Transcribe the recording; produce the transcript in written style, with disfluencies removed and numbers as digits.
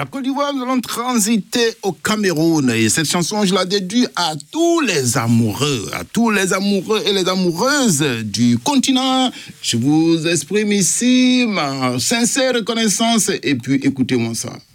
la Côte d'Ivoire, nous allons transiter au Cameroun. Et cette chanson, je la dédie à tous les amoureux et les amoureuses du continent. Je vous exprime ici ma sincère reconnaissance et puis écoutez-moi ça.